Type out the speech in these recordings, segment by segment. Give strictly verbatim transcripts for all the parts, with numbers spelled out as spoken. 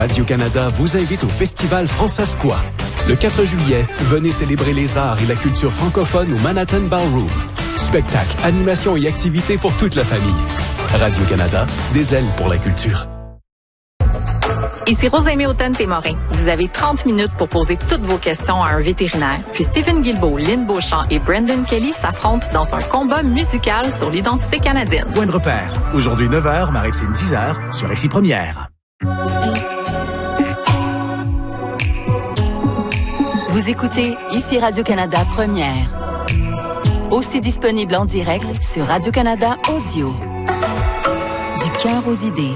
Radio-Canada vous invite au Festival Francescois. Le quatre juillet, venez célébrer les arts et la culture francophone au Manhattan Ballroom. Spectacles, animations et activités pour toute la famille. Radio-Canada, des ailes pour la culture. Ici Rosalie Houghton-Témorin. Vous avez trente minutes pour poser toutes vos questions à un vétérinaire. Puis Stephen Guilbeault, Lynn Beauchamp et Brendan Kelly s'affrontent dans un combat musical sur l'identité canadienne. Point de repère. Aujourd'hui neuf heures, Maritime dix heures, sur Récit Première. Vous écoutez ici Radio-Canada Première. Aussi disponible en direct sur Radio-Canada Audio. Du cœur aux idées.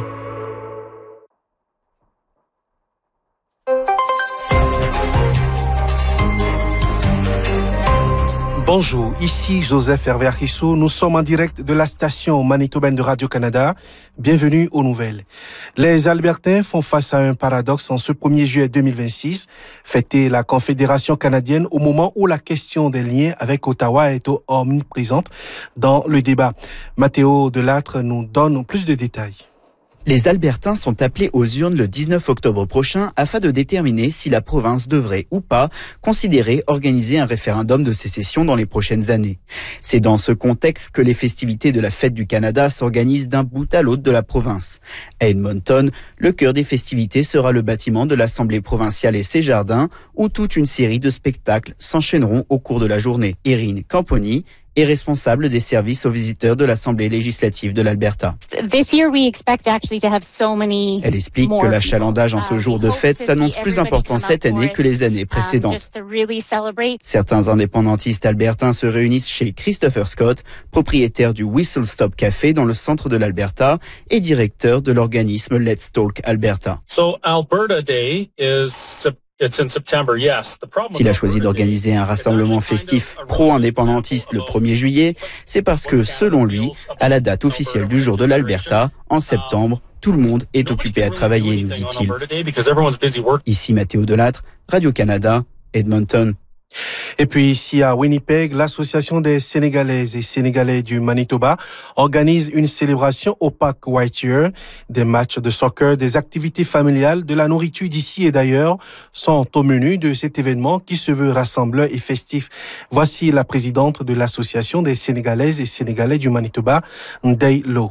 Bonjour, ici Joseph Hervé Arquissou. Nous sommes en direct de la station manitobaine de Radio-Canada. Bienvenue aux nouvelles. Les Albertains font face à un paradoxe en ce premier juillet deux mille vingt-six, fêter la Confédération canadienne au moment où la question des liens avec Ottawa est omniprésente dans le débat. Mathéo Delattre nous donne plus de détails. Les Albertains sont appelés aux urnes le dix-neuf octobre prochain afin de déterminer si la province devrait ou pas considérer organiser un référendum de sécession dans les prochaines années. C'est dans ce contexte que les festivités de la Fête du Canada s'organisent d'un bout à l'autre de la province. À Edmonton, le cœur des festivités sera le bâtiment de l'Assemblée provinciale et ses jardins où toute une série de spectacles s'enchaîneront au cours de la journée. Erin Camponi est responsable des services aux visiteurs de l'Assemblée législative de l'Alberta. Elle explique que l'achalandage en ce jour de fête s'annonce plus important cette année que les années précédentes. Certains indépendantistes albertains se réunissent chez Christopher Scott, propriétaire du Whistle Stop Café dans le centre de l'Alberta et directeur de l'organisme Let's Talk Alberta. So Alberta Day is S'il a choisi d'organiser un rassemblement festif pro-indépendantiste le premier juillet, c'est parce que, selon lui, à la date officielle du jour de l'Alberta, en septembre, tout le monde est occupé à travailler, nous dit-il. Ici Mathéo Delattre, Radio-Canada, Edmonton. Et puis ici à Winnipeg, l'Association des Sénégalaises et Sénégalais du Manitoba organise une célébration au Parc Whittier. Des matchs de soccer, des activités familiales, de la nourriture d'ici et d'ailleurs sont au menu de cet événement qui se veut rassembleur et festif. Voici la présidente de l'Association des Sénégalaises et Sénégalais du Manitoba, Ndeye Lo.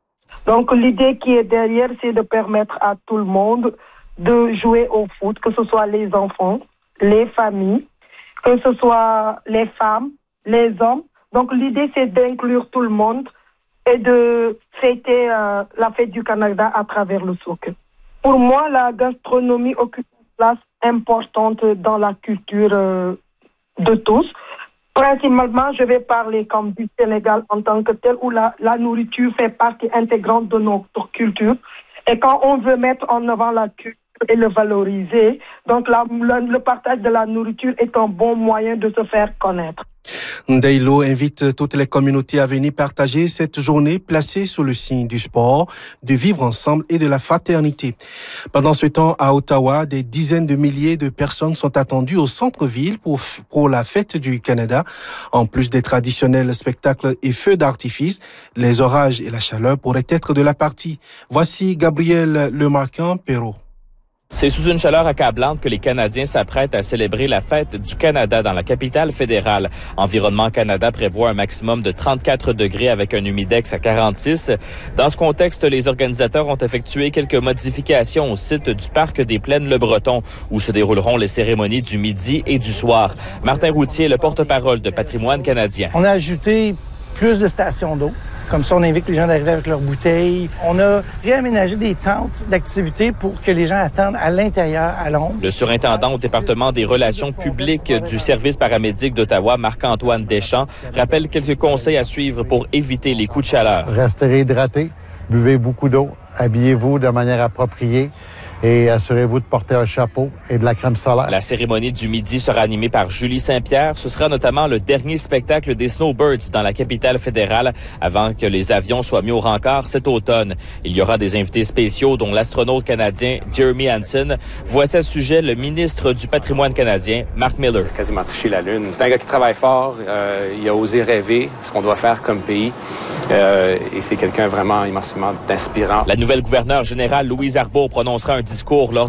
Donc l'idée qui est derrière, c'est de permettre à tout le monde de jouer au foot, que ce soit les enfants, les familles, que ce soit les femmes, les hommes. Donc l'idée, c'est d'inclure tout le monde et de fêter euh, la fête du Canada à travers le soccer. Pour moi, la gastronomie occupe une place importante dans la culture euh, de tous. Principalement, je vais parler comme du Sénégal en tant que tel, où la, la nourriture fait partie intégrante de notre culture. Et quand on veut mettre en avant la culture et le valoriser, donc la, le, le partage de la nourriture est un bon moyen de se faire connaître. Ndeye Lo invite toutes les communautés à venir partager cette journée placée sous le signe du sport, du vivre ensemble et de la fraternité. Pendant ce temps, à Ottawa, des dizaines de milliers de personnes sont attendues au centre-ville pour, pour la fête du Canada. En plus des traditionnels spectacles et feux d'artifice, les orages et la chaleur pourraient être de la partie. Voici Gabriel Lemarquand-Perrault. C'est sous une chaleur accablante que les Canadiens s'apprêtent à célébrer la fête du Canada dans la capitale fédérale. Environnement Canada prévoit un maximum de trente-quatre degrés avec un humidex à quarante-six. Dans ce contexte, les organisateurs ont effectué quelques modifications au site du Parc des Plaines-le-Breton, où se dérouleront les cérémonies du midi et du soir. Martin Routier, le porte-parole de Patrimoine canadien. On a ajouté plus de stations d'eau. Comme ça, on invite les gens d'arriver avec leurs bouteilles. On a réaménagé des tentes d'activité pour que les gens attendent à l'intérieur, à l'ombre. Le surintendant au département des relations publiques du service paramédic d'Ottawa, Marc-Antoine Deschamps, rappelle quelques conseils à suivre pour éviter les coups de chaleur. Restez hydratés, buvez beaucoup d'eau, habillez-vous de manière appropriée et assurez-vous de porter un chapeau et de la crème solaire. La cérémonie du midi sera animée par Julie Saint-Pierre. Ce sera notamment le dernier spectacle des Snowbirds dans la capitale fédérale avant que les avions soient mis au rencard cet automne. Il y aura des invités spéciaux dont l'astronaute canadien Jeremy Hansen. Voici à ce sujet le ministre du patrimoine canadien, Mark Miller. Il a quasiment touché la Lune. C'est un gars qui travaille fort. Euh, il a osé rêver ce qu'on doit faire comme pays. Euh, et c'est quelqu'un vraiment immensément inspirant. La nouvelle gouverneure générale Louise Arbour prononcera un discours lors